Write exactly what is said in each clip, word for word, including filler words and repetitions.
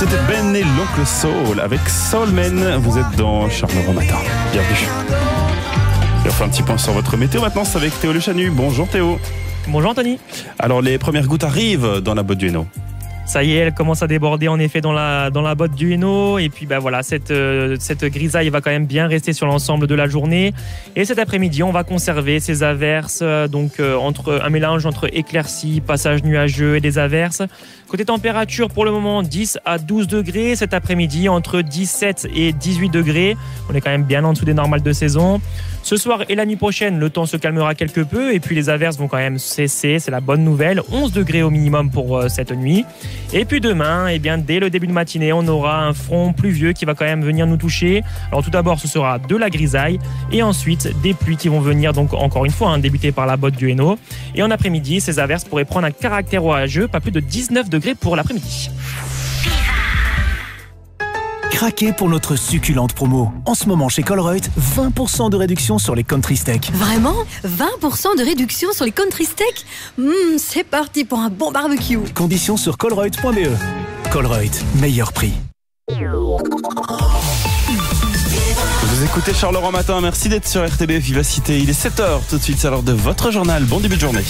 C'était Ben et l'Oncle Soul avec Soulman. Vous êtes dans Charleroi Matin. Bienvenue. Et on fait un petit point sur votre météo maintenant, c'est avec Théo Le Chanu. Bonjour Théo. Bonjour Anthony. Alors les premières gouttes arrivent dans la botte du Hainaut. Ça y est, elle commence à déborder en effet dans la, dans la botte du Hainaut. Et puis bah voilà, cette, euh, cette grisaille va quand même bien rester sur l'ensemble de la journée. Et cet après-midi, on va conserver ces averses, euh, donc euh, entre, un mélange entre éclaircies, passages nuageux et des averses. Côté température, pour le moment, dix à douze degrés. Cet après-midi, entre dix-sept et dix-huit degrés. On est quand même bien en dessous des normales de saison. Ce soir et la nuit prochaine, le temps se calmera quelque peu. Et puis les averses vont quand même cesser. C'est la bonne nouvelle. onze degrés au minimum pour euh, cette nuit. Et puis demain, eh bien, dès le début de matinée, on aura un front pluvieux qui va quand même venir nous toucher. Alors tout d'abord, ce sera de la grisaille et ensuite des pluies qui vont venir, donc encore une fois, hein, débuter par la botte du Hainaut. Et en après-midi, ces averses pourraient prendre un caractère orageux, pas plus de dix-neuf degrés pour l'après-midi. Craquez pour notre succulente promo. En ce moment chez Colruyt, vingt pour cent de réduction sur les country steaks. Vraiment ? vingt pour cent de réduction sur les country steaks ? Mmh, c'est parti pour un bon barbecue. Conditions sur colruyt point b e. Colruyt, meilleur prix. Vous écoutez Charleroi Matin, merci d'être sur R T B Vivacité. Il est sept heures, tout de suite c'est l'heure de votre journal. Bon début de journée.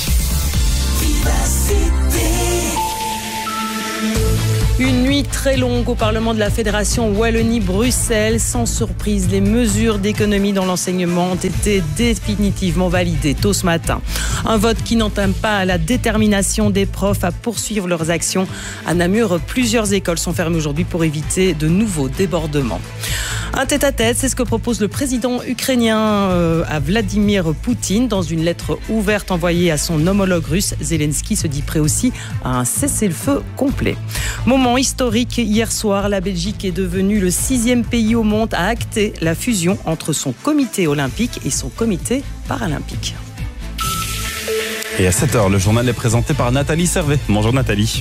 Une nuit très longue au Parlement de la Fédération Wallonie-Bruxelles. Sans surprise, les mesures d'économie dans l'enseignement ont été définitivement validées tôt ce matin. Un vote qui n'entame pas la détermination des profs à poursuivre leurs actions. À Namur, plusieurs écoles sont fermées aujourd'hui pour éviter de nouveaux débordements. Un tête-à-tête, c'est ce que propose le président ukrainien à Vladimir Poutine. Dans une lettre ouverte envoyée à son homologue russe, Zelensky se dit prêt aussi à un cessez-le-feu complet. Moment historique, hier soir, la Belgique est devenue le sixième pays au monde à acter la fusion entre son comité olympique et son comité paralympique. Et à sept heures, le journal est présenté par Nathalie Servet. Bonjour Nathalie.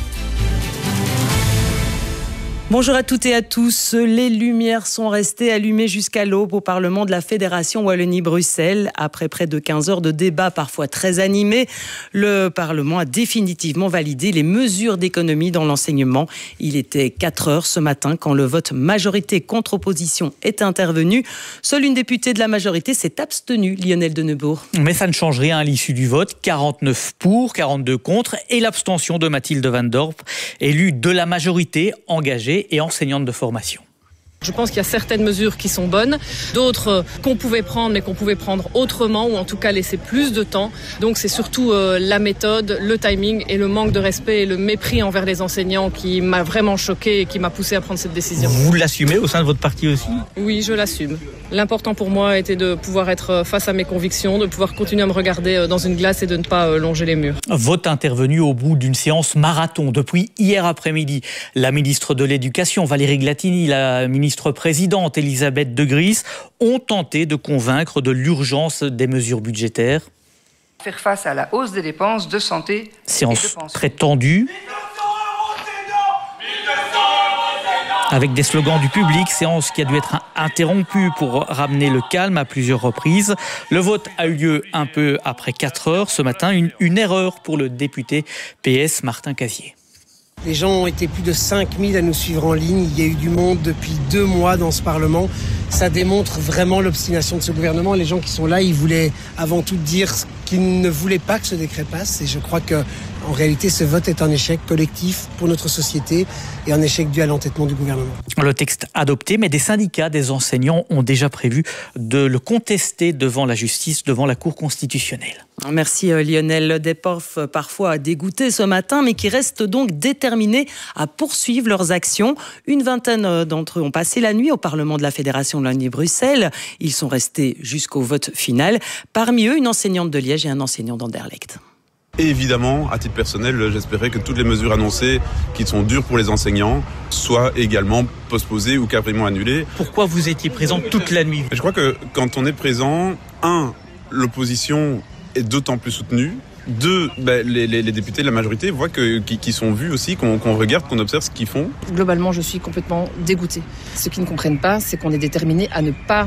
Bonjour à toutes et à tous. Les lumières sont restées allumées jusqu'à l'aube au Parlement de la Fédération Wallonie-Bruxelles. Après près de quinze heures de débats parfois très animés, le Parlement a définitivement validé les mesures d'économie dans l'enseignement. Il était quatre heures ce matin quand le vote majorité contre opposition est intervenu. Seule une députée de la majorité s'est abstenue, Lionel Denebourg. Mais ça ne change rien à l'issue du vote. quarante-neuf pour, quarante-deux contre et l'abstention de Mathilde Van Dorp, élue de la majorité engagée et enseignante de formation. Je pense qu'il y a certaines mesures qui sont bonnes, d'autres qu'on pouvait prendre mais qu'on pouvait prendre autrement ou en tout cas laisser plus de temps. Donc c'est surtout euh, la méthode, le timing et le manque de respect et le mépris envers les enseignants qui m'a vraiment choqué et qui m'a poussé à prendre cette décision. Vous l'assumez au sein de votre parti aussi ? Oui, je l'assume. L'important pour moi était de pouvoir être face à mes convictions, de pouvoir continuer à me regarder dans une glace et de ne pas longer les murs. Vote intervenu au bout d'une séance marathon depuis hier après-midi. La ministre de l'Éducation, Valérie Glatini, la ministre présidente Elisabeth De Gries ont tenté de convaincre de l'urgence des mesures budgétaires. Faire face à la hausse des dépenses de santé. Séance très tendue. Avec des slogans du public, séance qui a dû être interrompue pour ramener le calme à plusieurs reprises. Le vote a eu lieu un peu après quatre heures ce matin. Une, une erreur pour le député P S Martin Casier. Les gens ont été plus de cinq mille à nous suivre en ligne. Il y a eu du monde depuis deux mois dans ce Parlement. Ça démontre vraiment l'obstination de ce gouvernement. Les gens qui sont là, ils voulaient avant tout dire qu'ils ne voulaient pas que ce décret passe. Et je crois que, en réalité, ce vote est un échec collectif pour notre société et un échec dû à l'entêtement du gouvernement. Le texte adopté, mais des syndicats, des enseignants ont déjà prévu de le contester devant la justice, devant la Cour constitutionnelle. Merci Lionel. Des profs parfois dégoûtés ce matin, mais qui restent donc déterminés à poursuivre leurs actions. Une vingtaine d'entre eux ont passé la nuit au Parlement de la Fédération Wallonie-Bruxelles. Ils sont restés jusqu'au vote final. Parmi eux, une enseignante de Liège et un enseignant d'Anderlecht. Et évidemment, à titre personnel, j'espérais que toutes les mesures annoncées qui sont dures pour les enseignants soient également postposées ou carrément annulées. Pourquoi vous étiez présent toute la nuit ? Je crois que quand on est présent, un, l'opposition est d'autant plus soutenue. Deux, ben, les, les, les députés de la majorité voient que, qui, qui sont vus aussi, qu'on, qu'on regarde, qu'on observe ce qu'ils font. Globalement, je suis complètement dégoûtée. Ce qu'ils ne comprennent pas, c'est qu'on est déterminé à ne pas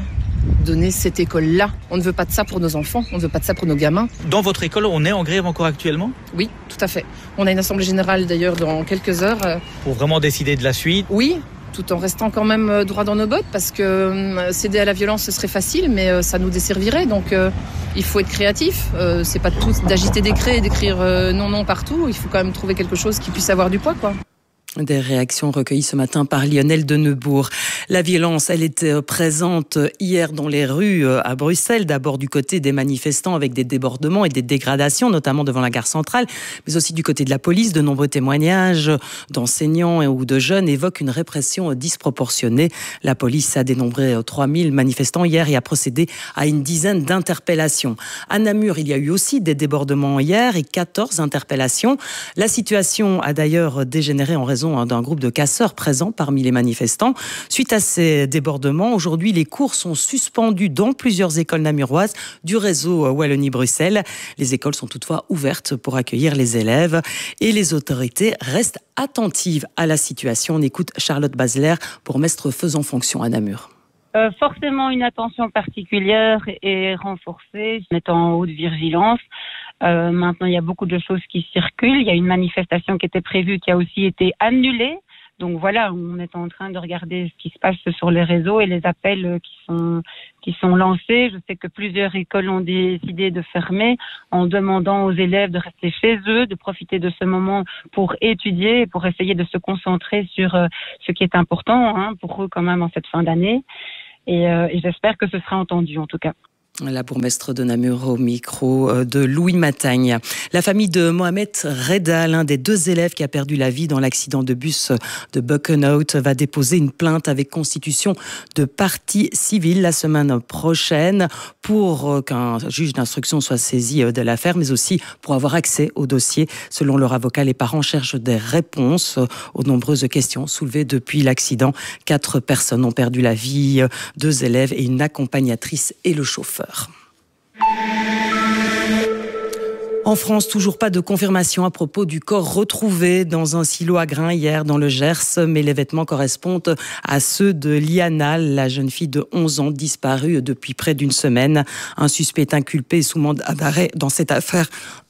donner cette école-là. On ne veut pas de ça pour nos enfants, on ne veut pas de ça pour nos gamins. Dans votre école, on est en grève encore actuellement ? Oui, tout à fait. On a une assemblée générale d'ailleurs dans quelques heures. Pour vraiment décider de la suite ? Oui, tout en restant quand même droit dans nos bottes, parce que euh, céder à la violence, ce serait facile, mais euh, ça nous desservirait. Donc euh, il faut être créatif. Euh, c'est pas tout d'agiter des craies et d'écrire euh, non, non partout. Il faut quand même trouver quelque chose qui puisse avoir du poids, quoi. Des réactions recueillies ce matin par Lionel de Neubourg. La violence, elle était présente hier dans les rues à Bruxelles, d'abord du côté des manifestants avec des débordements et des dégradations, notamment devant la gare centrale, mais aussi du côté de la police. De nombreux témoignages d'enseignants ou de jeunes évoquent une répression disproportionnée. La police a dénombré trois mille manifestants hier et a procédé à une dizaine d'interpellations. À Namur, il y a eu aussi des débordements hier et quatorze interpellations. La situation a d'ailleurs dégénéré en raison d'un groupe de casseurs présents parmi les manifestants. Suite à ces débordements, aujourd'hui, les cours sont suspendus dans plusieurs écoles namuroises du réseau Wallonie-Bruxelles. Les écoles sont toutefois ouvertes pour accueillir les élèves et les autorités restent attentives à la situation. On écoute Charlotte Basler, bourgmestre faisant fonction à Namur. Euh, forcément, une attention particulière est renforcée, on est en haute vigilance. Euh, maintenant, il y a beaucoup de choses qui circulent. Il y a une manifestation qui était prévue, qui a aussi été annulée. Donc voilà, on est en train de regarder ce qui se passe sur les réseaux et les appels qui sont qui sont lancés. Je sais que plusieurs écoles ont décidé de fermer en demandant aux élèves de rester chez eux, de profiter de ce moment pour étudier et pour essayer de se concentrer sur euh, ce qui est important hein, pour eux quand même en cette fin d'année. Et, euh, et j'espère que ce sera entendu en tout cas. La bourgmestre de Namur au micro de Louis Matagne. La famille de Mohamed Reda, l'un des deux élèves qui a perdu la vie dans l'accident de bus de Buckenhout, va déposer une plainte avec constitution de partie civile la semaine prochaine pour qu'un juge d'instruction soit saisi de l'affaire, mais aussi pour avoir accès au dossier. Selon leur avocat, les parents cherchent des réponses aux nombreuses questions soulevées depuis l'accident. Quatre personnes ont perdu la vie, deux élèves et une accompagnatrice et le chauffeur. En France, toujours pas de confirmation à propos du corps retrouvé dans un silo à grains hier dans le Gers, mais les vêtements correspondent à ceux de Liana, la jeune fille de onze ans disparue depuis près d'une semaine. Un suspect est inculpé sous mandat d'arrêt dans cette affaire.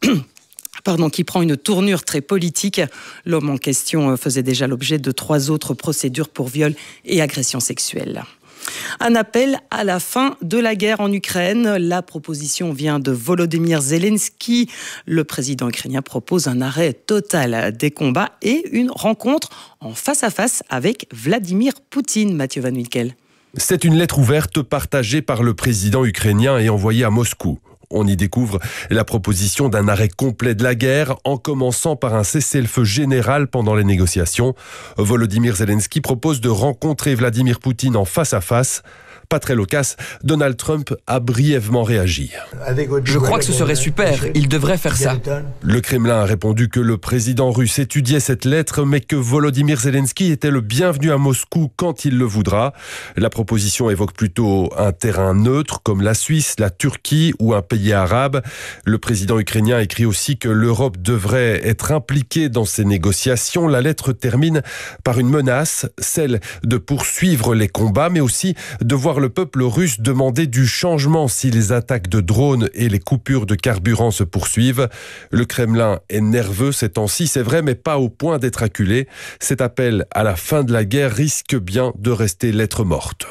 Pardon, qui prend une tournure très politique. L'homme en question faisait déjà l'objet de trois autres procédures pour viol et agression sexuelle. Un appel à la fin de la guerre en Ukraine. La proposition vient de Volodymyr Zelensky. Le président ukrainien propose un arrêt total des combats et une rencontre en face-à-face avec Vladimir Poutine. Mathieu Van Wilkel. C'est une lettre ouverte partagée par le président ukrainien et envoyée à Moscou. On y découvre la proposition d'un arrêt complet de la guerre, en commençant par un cessez-le-feu général pendant les négociations. Volodymyr Zelensky propose de rencontrer Vladimir Poutine en face à face. Pas très loquace, Donald Trump a brièvement réagi. Je crois que ce serait super, il devrait faire ça. Le Kremlin a répondu que le président russe étudiait cette lettre, mais que Volodymyr Zelensky était le bienvenu à Moscou quand il le voudra. La proposition évoque plutôt un terrain neutre, comme la Suisse, la Turquie ou un pays arabe. Le président ukrainien écrit aussi que l'Europe devrait être impliquée dans ces négociations. La lettre termine par une menace, celle de poursuivre les combats, mais aussi de voir le peuple russe demander du changement si les attaques de drones et les coupures de carburant se poursuivent. Le Kremlin est nerveux ces temps-ci, c'est vrai, mais pas au point d'être acculé. Cet appel à la fin de la guerre risque bien de rester lettre morte.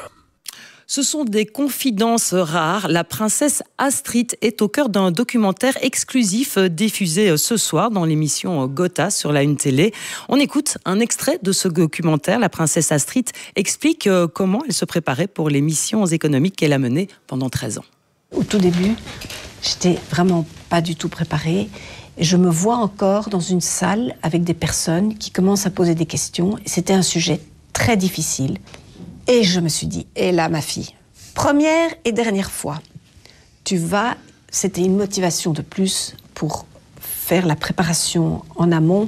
Ce sont des confidences rares. La princesse Astrid est au cœur d'un documentaire exclusif diffusé ce soir dans l'émission Gotha sur la Une Télé. On écoute un extrait de ce documentaire. La princesse Astrid explique comment elle se préparait pour les missions économiques qu'elle a menées pendant treize ans. Au tout début, j'étais vraiment pas du tout préparée. Je me vois encore dans une salle avec des personnes qui commencent à poser des questions. C'était un sujet très difficile. Et je me suis dit, et là ma fille, première et dernière fois, tu vas, c'était une motivation de plus pour faire la préparation en amont,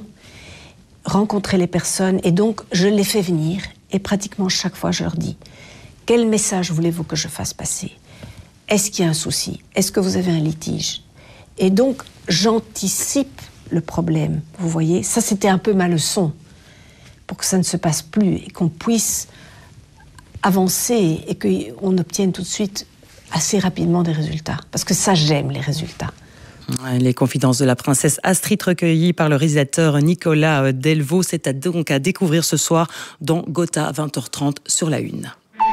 rencontrer les personnes, et donc je les fais venir, et pratiquement chaque fois je leur dis, quel message voulez-vous que je fasse passer ? Est-ce qu'il y a un souci ? Est-ce que vous avez un litige ? Et donc j'anticipe le problème, vous voyez, ça c'était un peu ma leçon, pour que ça ne se passe plus, et qu'on puisse avancer et qu'on obtienne tout de suite assez rapidement des résultats. Parce que ça, j'aime les résultats. Les confidences de la princesse Astrid recueillies par le réalisateur Nicolas Delvaux. C'est à donc à découvrir ce soir dans Gotha, vingt heures trente sur la Une.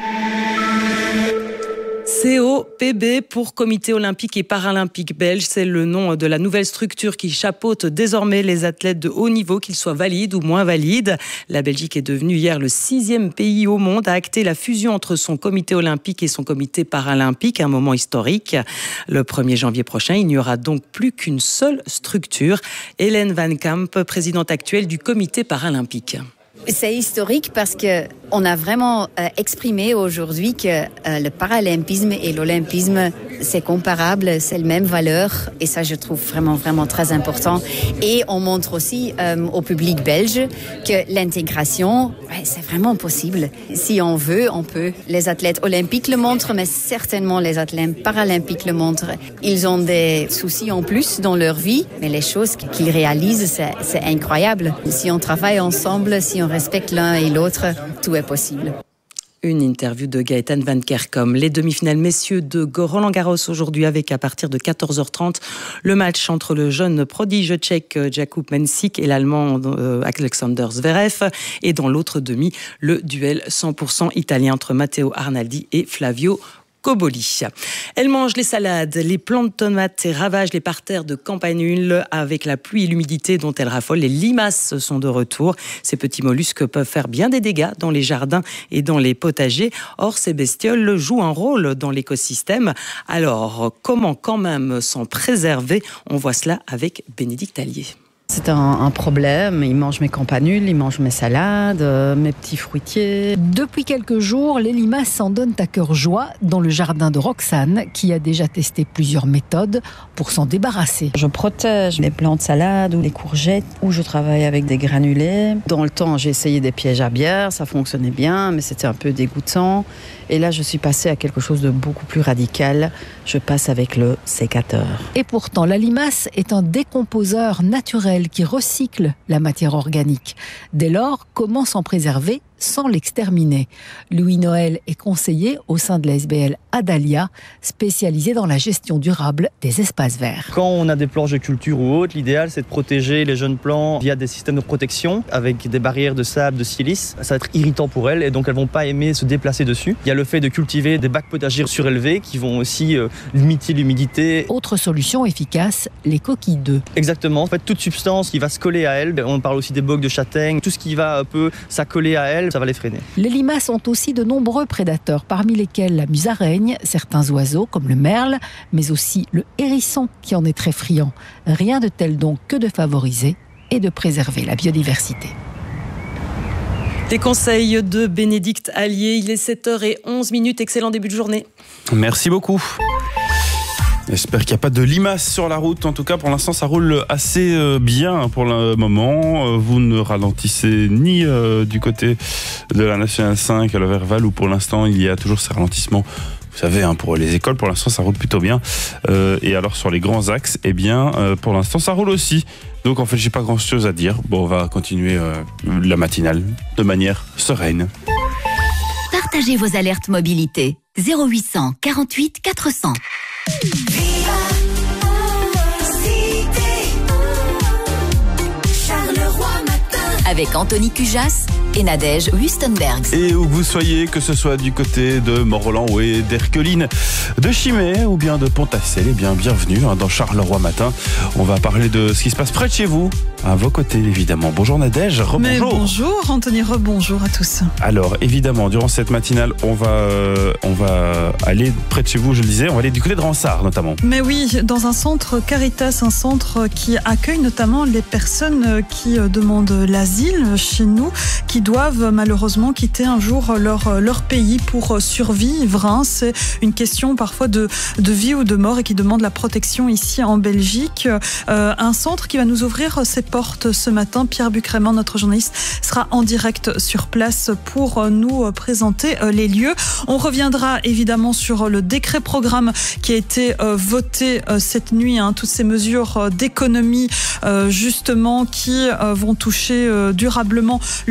C O P B pour Comité olympique et paralympique belge, c'est le nom de la nouvelle structure qui chapeaute désormais les athlètes de haut niveau, qu'ils soient valides ou moins valides. La Belgique est devenue hier le sixième pays au monde à acter la fusion entre son comité olympique et son comité paralympique, un moment historique. Le premier janvier prochain, il n'y aura donc plus qu'une seule structure. Hélène Van Kamp, présidente actuelle du comité paralympique. C'est historique parce que on a vraiment euh, exprimé aujourd'hui que euh, le paralympisme et l'olympisme, c'est comparable, c'est la même valeur. Et ça, je trouve vraiment, vraiment très important. Et on montre aussi euh, au public belge que l'intégration, ouais, c'est vraiment possible. Si on veut, on peut. Les athlètes olympiques le montrent, mais certainement les athlètes paralympiques le montrent. Ils ont des soucis en plus dans leur vie, mais les choses qu'ils réalisent, c'est, c'est incroyable. Si on travaille ensemble, si on respecte l'un et l'autre, tout est possible. Une interview de Gaëtan Van Kerkom. Les demi-finales messieurs de Roland-Garros aujourd'hui avec à partir de quatorze heures trente le match entre le jeune prodige tchèque Jakub Mensik et l'allemand Alexander Zverev. Et dans l'autre demi, le duel cent pour cent italien entre Matteo Arnaldi et Flavio Cobolli. Elle mange les salades, les plants de tomates et ravage les parterres de Campanule. Avec la pluie et l'humidité dont elle raffole, les limaces sont de retour. Ces petits mollusques peuvent faire bien des dégâts dans les jardins et dans les potagers. Or, ces bestioles jouent un rôle dans l'écosystème. Alors, comment quand même s'en préserver? On voit cela avec Bénédicte Allier. C'est un, un problème, ils mangent mes campanules, ils mangent mes salades, euh, mes petits fruitiers. Depuis quelques jours, les limaces s'en donnent à cœur joie dans le jardin de Roxane, qui a déjà testé plusieurs méthodes pour s'en débarrasser. Je protège les plants de salade ou les courgettes, ou je travaille avec des granulés. Dans le temps, j'ai essayé des pièges à bière, ça fonctionnait bien, mais c'était un peu dégoûtant. Et là, je suis passée à quelque chose de beaucoup plus radical. Je passe avec le sécateur. Et pourtant, la limace est un décomposeur naturel qui recycle la matière organique. Dès lors, comment s'en préserver sans l'exterminer? Louis Noël est conseiller au sein de la S B L Adalia, spécialisé dans la gestion durable des espaces verts. Quand on a des planches de culture ou autres, l'idéal c'est de protéger les jeunes plants via des systèmes de protection avec des barrières de sable, de silice. Ça va être irritant pour elles et donc elles vont pas aimer se déplacer dessus. Il y a le fait de cultiver des bacs potagers surélevés qui vont aussi euh, limiter l'humidité. Autre solution efficace, les coquilles d'œufs. Exactement, en fait toute substance qui va se coller à elles, on parle aussi des bocs de châtaigne, tout ce qui va un peu s'accoler à elles, ça va les freiner. Les limaces ont aussi de nombreux prédateurs, parmi lesquels la musaraigne, certains oiseaux comme le merle, mais aussi le hérisson qui en est très friand. Rien de tel donc que de favoriser et de préserver la biodiversité. Les conseils de Bénédicte Allier, il est sept heures onze minutes, excellent début de journée. Merci beaucoup. J'espère qu'il n'y a pas de limaces sur la route. En tout cas, pour l'instant, ça roule assez bien pour le moment. Vous ne ralentissez ni du côté de la Nationale cinq à l'Overval où pour l'instant, il y a toujours ces ralentissements. Vous savez, hein, pour les écoles, pour l'instant, ça roule plutôt bien. Euh, et alors, sur les grands axes, eh bien, euh, pour l'instant, ça roule aussi. Donc, en fait, j'ai pas grand-chose à dire. Bon, on va continuer euh, la matinale de manière sereine. Partagez vos alertes mobilité. zéro huit cent quarante-huit quatre cents. Avec Anthony Cujas et Nadège Wustenberg. Et où que vous soyez, que ce soit du côté de Mont-Roland ou d'Erqueline, de Chimay ou bien de Pontassel, eh bien bienvenue hein, dans Charleroi Matin. On va parler de ce qui se passe près de chez vous, à vos côtés évidemment. Bonjour Nadège, rebonjour. Bonjour Anthony, rebonjour à tous. Alors évidemment, durant cette matinale, on va, euh, on va aller près de chez vous, je le disais, on va aller du côté de Ransard notamment. Mais oui, dans un centre Caritas, un centre qui accueille notamment les personnes qui demandent l'asile chez nous, qui doivent malheureusement quitter un jour leur, leur pays pour survivre. Hein. C'est une question parfois de, de vie ou de mort et qui demande la protection ici en Belgique. Euh, un centre qui va nous ouvrir ses portes ce matin. Pierre Bucrément, notre journaliste, sera en direct sur place pour nous présenter les lieux. On reviendra évidemment sur le décret programme qui a été euh, voté euh, cette nuit, hein, toutes ces mesures euh, d'économie euh, justement qui euh, vont toucher euh, durablement le secteur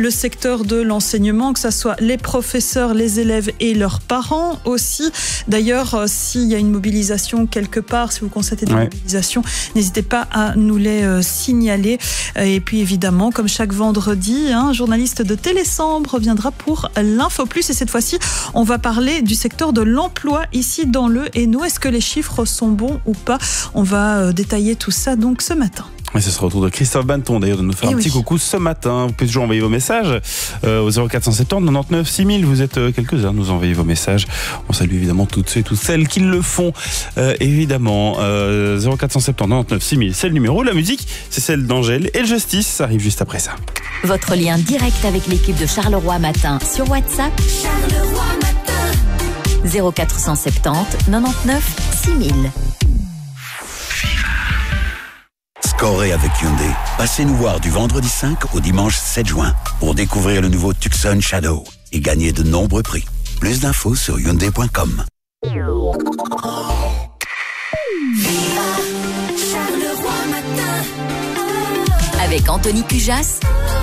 acteurs de l'enseignement, que ce soit les professeurs, les élèves et leurs parents aussi. D'ailleurs, s'il y a une mobilisation quelque part, si vous constatez des ouais. mobilisations, n'hésitez pas à nous les euh, signaler. Et puis évidemment, comme chaque vendredi, un journaliste de Télésambre reviendra pour l'Info Plus. Et cette fois-ci, on va parler du secteur de l'emploi ici dans le Hainaut. Est-ce que les chiffres sont bons ou pas? On va euh, détailler tout ça donc ce matin. Et ce sera au tour de Christophe Banton d'ailleurs de nous faire Et un oui. petit coucou ce matin. Vous pouvez toujours envoyer vos messages euh, au zéro quatre cent soixante-dix quatre-vingt-neuf six mille. Vous êtes euh, quelques-uns à nous envoyer vos messages. On salue évidemment toutes ceux et toutes celles qui le font. Euh, évidemment, euh, zéro quatre cent soixante-dix quatre-vingt-neuf six mille, c'est le numéro. La musique, c'est celle d'Angèle et le Justice. Ça arrive juste après ça. Votre lien direct avec l'équipe de Charleroi Matin sur WhatsApp. Charleroi Matin. zéro quatre cent soixante-dix quatre-vingt-neuf six mille. Scorez avec Hyundai. Passez nous voir du vendredi cinq au dimanche sept juin pour découvrir le nouveau Tucson Shadow et gagner de nombreux prix. Plus d'infos sur hyundai point com. Avec Anthony Cujas